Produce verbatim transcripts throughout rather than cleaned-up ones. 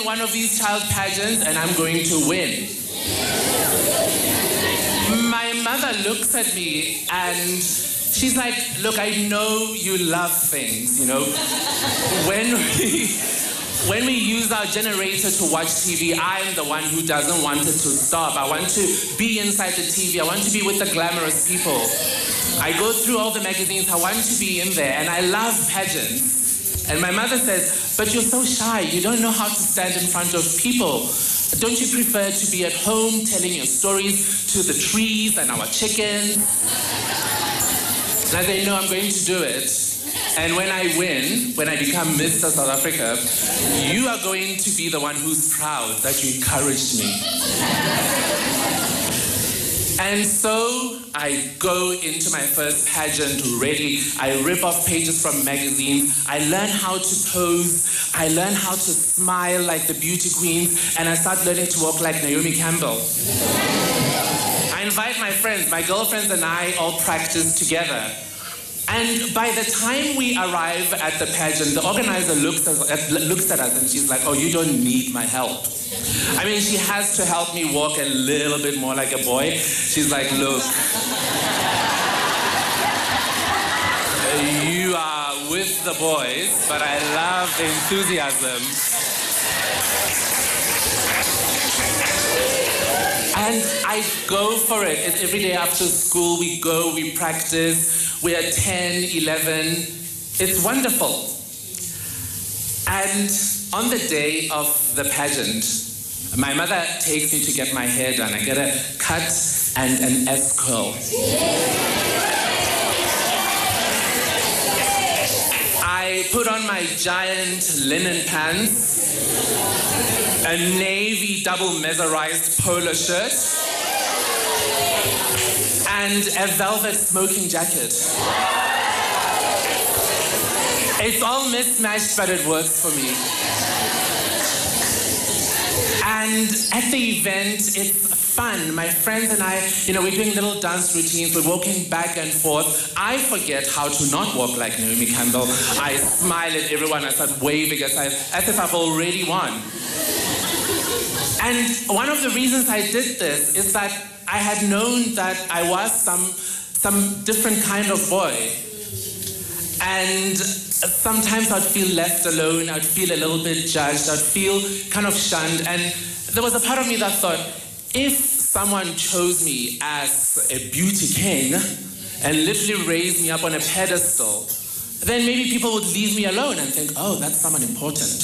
in one of these child pageants and I'm going to win. My mother looks at me and she's like, look, I know you love things, you know. When we, when we use our generator to watch T V, I'm the one who doesn't want it to stop. I want to be inside the T V. I want to be with the glamorous people. I go through all the magazines. I want to be in there, and I love pageants. And my mother says, but you're so shy. You don't know how to stand in front of people. Don't you prefer to be at home telling your stories to the trees and our chickens? And I say, no, I'm going to do it. And when I win, when I become Mister South Africa, you are going to be the one who's proud that you encouraged me. And so I go into my first pageant ready. I rip off pages from magazines. I learn how to pose. I learn how to smile like the beauty queens. And I start learning to walk like Naomi Campbell. I invite my friends, my girlfriends and I all practice together. And by the time we arrive at the pageant, the organizer looks at, looks at us and she's like, oh, you don't need my help. I mean, she has to help me walk a little bit more like a boy. She's like, look, you are with the boys, but I love the enthusiasm. And I go for it. It's every day after school, we go, we practice. We are ten, eleven. It's wonderful. And on the day of the pageant, my mother takes me to get my hair done. I get a cut and an S-curl. I put on my giant linen pants, a navy double mesmerized polo shirt, and a velvet smoking jacket. It's all mismatched, but it works for me. And at the event, it's fun. My friends and I, you know, we're doing little dance routines. We're walking back and forth. I forget how to not walk like Naomi Campbell. I smile at everyone. I start waving as, I, as if I've already won. And one of the reasons I did this is that I had known that I was some, some different kind of boy. And sometimes I'd feel left alone. I'd feel a little bit judged. I'd feel kind of shunned. And there was a part of me that thought, if someone chose me as a beauty king and literally raised me up on a pedestal, then maybe people would leave me alone and think, oh, that's someone important.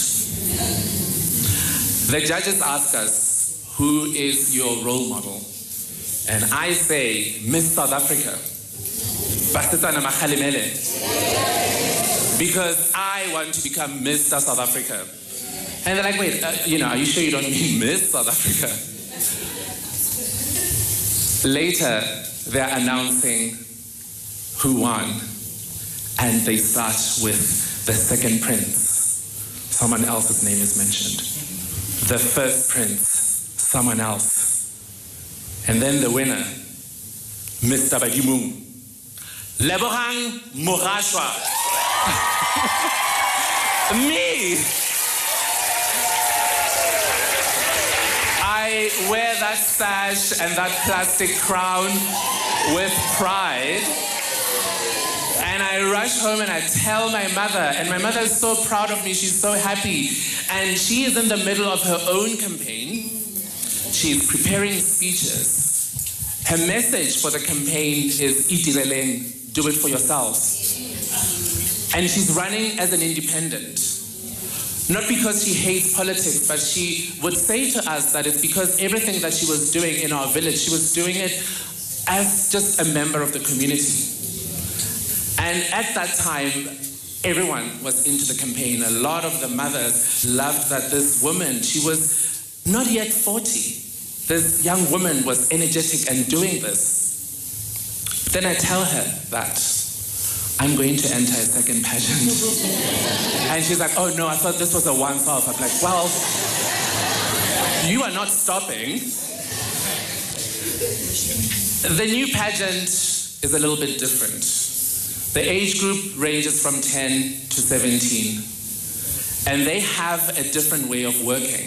The judges ask us, who is your role model? And I say, Miss South Africa, Basetsana Makhalemele, because I want to become Mister South Africa. And they're like, wait, uh, you know, are you sure you don't mean Miss South Africa? Later, they're announcing who won, and they start with the second prince. Someone else's name is mentioned. The first prince, someone else. And then the winner, Mister Badimung. Lebogang Mogashwa. Me. I wear that sash and that plastic crown with pride. And I rush home and I tell my mother, and my mother is so proud of me, she's so happy. And she is in the middle of her own campaign. She's preparing speeches. Her message for the campaign is Itireleng, do it for yourselves. And she's running as an independent. Not because she hates politics, but she would say to us that it's because everything that she was doing in our village, she was doing it as just a member of the community. And at that time, everyone was into the campaign. A lot of the mothers loved that this woman, she was not yet forty. This young woman was energetic and doing this. Then I tell her that I'm going to enter a second pageant. And she's like, oh no, I thought this was a once-off. I'm like, well, you are not stopping. The new pageant is a little bit different. The age group ranges from ten to seventeen. And they have a different way of working.